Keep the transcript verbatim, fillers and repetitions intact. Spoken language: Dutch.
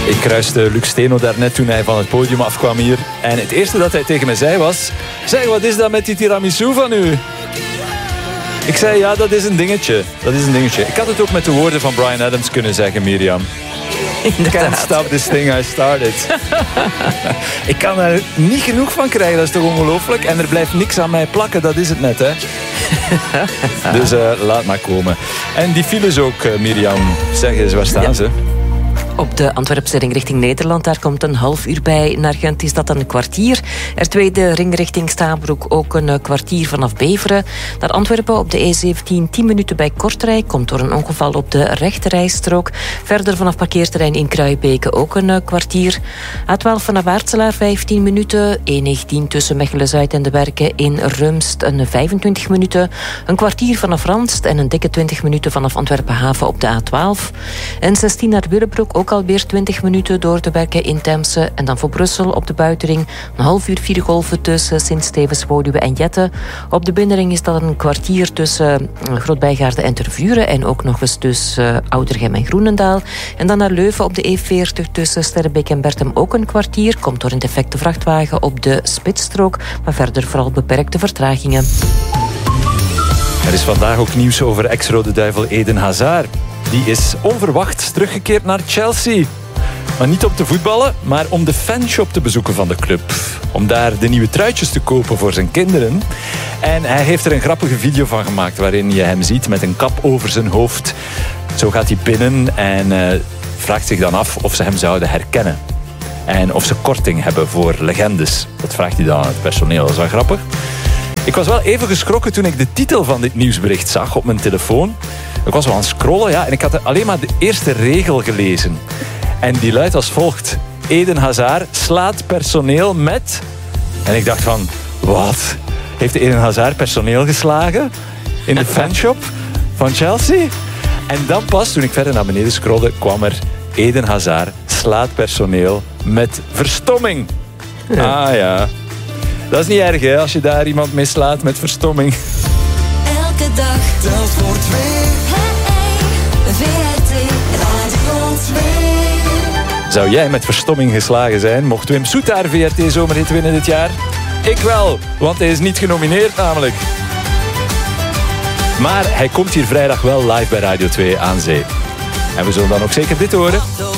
Ik kruiste Luc Steno daarnet toen hij van het podium afkwam hier. En het eerste dat hij tegen me zei was... Zeg, wat is dat met die tiramisu van u? Ik zei, ja, dat is een dingetje. Dat is een dingetje. Ik had het ook met de woorden van Bryan Adams kunnen zeggen, Mirjam. Can't stop this thing I started. Ik kan er niet genoeg van krijgen, dat is toch ongelooflijk? En er blijft niks aan mij plakken, dat is het net, hè? Dus uh, laat maar komen. En die files ook, uh, Mirjam. Zeg eens, waar staan ja. ze? Op de Antwerpse ring richting Nederland, daar komt een half uur bij. Naar Gent is dat een kwartier. Er tweede ring richting Stabroek ook een kwartier vanaf Beveren. Naar Antwerpen op de E zeventien tien minuten bij Kortrijk. Komt door een ongeval op de rechterrijstrook. Verder vanaf parkeerterrein in Kruijbeke ook een kwartier. A twaalf vanaf Waartselaar vijftien minuten. E negentien tussen Mechelen-Zuid en de Werken in Rumst een vijfentwintig minuten. Een kwartier vanaf Randst en een dikke twintig minuten vanaf Antwerpen-Haven op de A twaalf. En zestien naar Willebroek ook alweer twintig minuten door de Werken in Temse. En dan voor Brussel op de buitenring een half uur vier golven tussen Sint-Stevens, Woluwe en Jette. Op de binnenring is dat een kwartier tussen Groot-Bijgaarden en Tervuren. En ook nog eens tussen Oudergem en Groenendaal. En dan naar Leuven op de E veertig tussen Sterrebeek en Bertem ook een kwartier. Komt door een defecte vrachtwagen op de spitsstrook. Maar verder vooral beperkte vertragingen. Er is vandaag ook nieuws over ex-Rode Duivel Eden Hazard. Die is onverwacht teruggekeerd naar Chelsea. Maar niet om te voetballen, maar om de fanshop te bezoeken van de club. Om daar de nieuwe truitjes te kopen voor zijn kinderen. En hij heeft er een grappige video van gemaakt waarin je hem ziet met een kap over zijn hoofd. Zo gaat hij binnen en uh, vraagt zich dan af of ze hem zouden herkennen. En of ze korting hebben voor legendes. Dat vraagt hij dan aan het personeel. Dat is wel grappig. Ik was wel even geschrokken toen ik de titel van dit nieuwsbericht zag op mijn telefoon. Ik was wel aan het scrollen, ja, en ik had alleen maar de eerste regel gelezen. En die luidt als volgt. Eden Hazard slaat personeel met... En ik dacht van, wat? Heeft Eden Hazard personeel geslagen? In de fanshop van Chelsea? En dan pas, toen ik verder naar beneden scrollde, kwam er... Eden Hazard slaat personeel met verstomming. Ja. Ah ja. Dat is niet erg, hè, als je daar iemand mee slaat met verstomming. Elke dag telt voor twee. V R T Radio twee. Zou jij met verstomming geslagen zijn, mocht Wim Soetaar V R T Zomerhit winnen dit jaar? Ik wel, want hij is niet genomineerd namelijk. Maar hij komt hier vrijdag wel live bij Radio twee aan zee. En we zullen dan ook zeker dit horen.